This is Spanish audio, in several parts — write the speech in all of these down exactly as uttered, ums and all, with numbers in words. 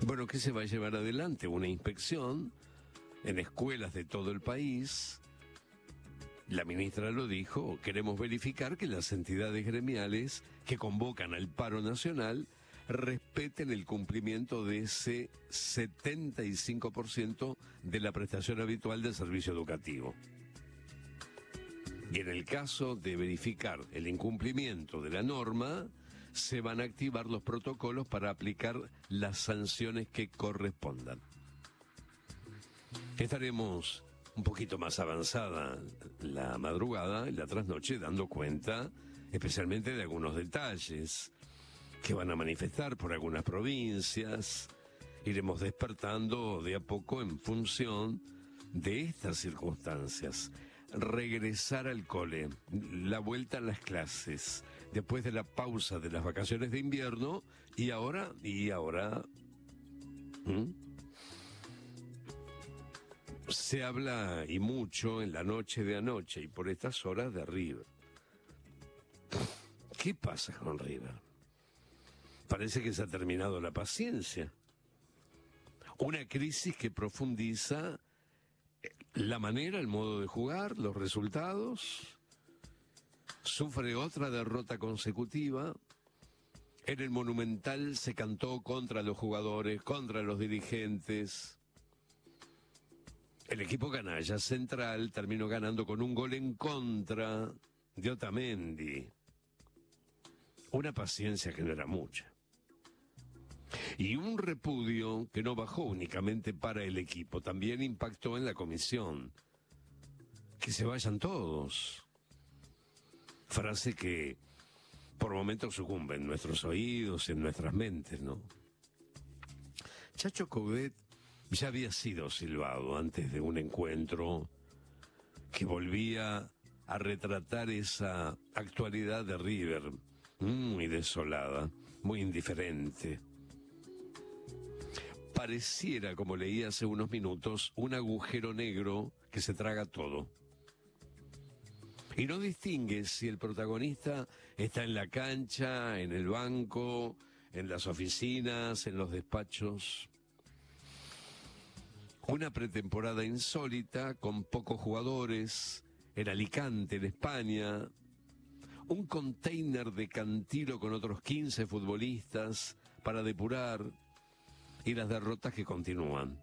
Bueno, que se va a llevar adelante una inspección en escuelas de todo el país. La ministra lo dijo, queremos verificar que las entidades gremiales que convocan al paro nacional respeten el cumplimiento de ese setenta y cinco por ciento de la prestación habitual del servicio educativo. Y en el caso de verificar el incumplimiento de la norma, se van a activar los protocolos para aplicar las sanciones que correspondan. Estaremos un poquito más avanzada la madrugada y la trasnoche dando cuenta especialmente de algunos detalles que van a manifestar por algunas provincias. Iremos despertando de a poco en función de estas circunstancias. Regresar al cole, la vuelta a las clases, después de la pausa de las vacaciones de invierno, y ahora, y ahora... ¿Mm? Se habla y mucho en la noche de anoche y por estas horas de River. ¿Qué pasa con River? Parece que se ha terminado la paciencia. Una crisis que profundiza la manera, el modo de jugar, los resultados. Sufre otra derrota consecutiva. En el Monumental se cantó contra los jugadores, contra los dirigentes. El equipo canalla central terminó ganando con un gol en contra de Otamendi. Una paciencia que no era mucha. Y un repudio que no bajó únicamente para el equipo, también impactó en la comisión. Que se vayan todos. Frase que por momentos sucumbe en nuestros oídos, en nuestras mentes, ¿no? Chacho Coudet ya había sido silbado antes de un encuentro que volvía a retratar esa actualidad de River, muy desolada, muy indiferente. Pareciera, como leí hace unos minutos, un agujero negro que se traga todo. Y no distingue si el protagonista está en la cancha, en el banco, en las oficinas, en los despachos. Una pretemporada insólita, con pocos jugadores, en Alicante, en España. Un container de Cantilo con otros quince futbolistas para depurar. Y las derrotas que continúan.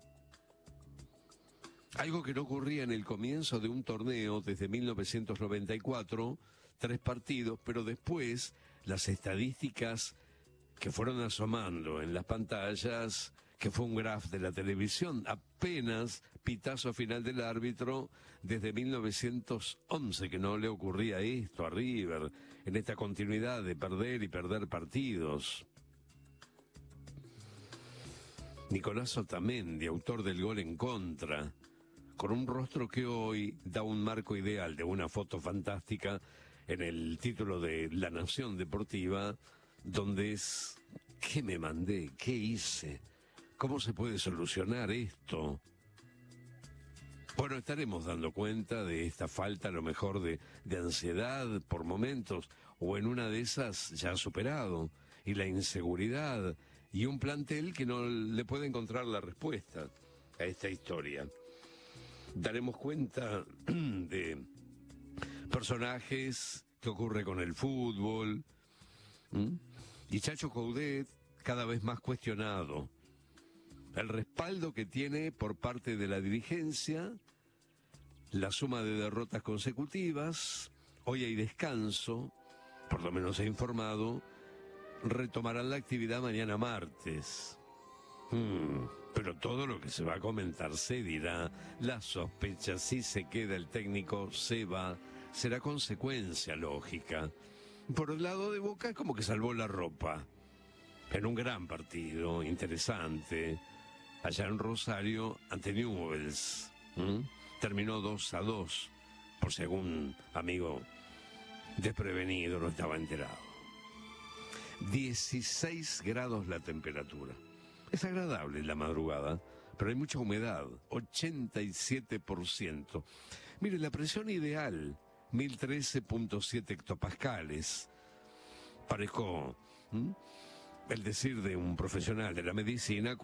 Algo que no ocurría en el comienzo de un torneo desde mil novecientos noventa y cuatro, tres partidos, pero después las estadísticas que fueron asomando en las pantallas, que fue un graph de la televisión, apenas pitazo final del árbitro desde mil novecientos once, que no le ocurría esto a River, en esta continuidad de perder y perder partidos. Nicolás Otamendi, autor del gol en contra, con un rostro que hoy da un marco ideal de una foto fantástica en el título de La Nación Deportiva, donde es, ¿qué me mandé? ¿Qué hice? ¿Cómo se puede solucionar esto? Bueno, estaremos dando cuenta de esta falta a lo mejor de, de ansiedad por momentos, o en una de esas ya superado, y la inseguridad, y un plantel que no le puede encontrar la respuesta a esta historia. Daremos cuenta de personajes, qué ocurre con el fútbol, ¿Mm? y Chacho Coudet cada vez más cuestionado. El respaldo que tiene por parte de la dirigencia, la suma de derrotas consecutivas, hoy hay descanso, por lo menos he informado, retomarán la actividad mañana martes. Hmm, pero todo lo que se va a comentar se dirá, la sospecha, si se queda el técnico, se va, será consecuencia lógica. Por el lado de Boca es como que salvó la ropa, en un gran partido, interesante, allá en Rosario, ante Newell's. ¿Mm? Terminó dos a dos, por si algún amigo desprevenido no estaba enterado. dieciséis grados la temperatura. Es agradable la madrugada, pero hay mucha humedad, ochenta y siete por ciento. Mire, la presión ideal, mil trece punto siete hectopascales. Parezco ¿m? el decir de un profesional de la medicina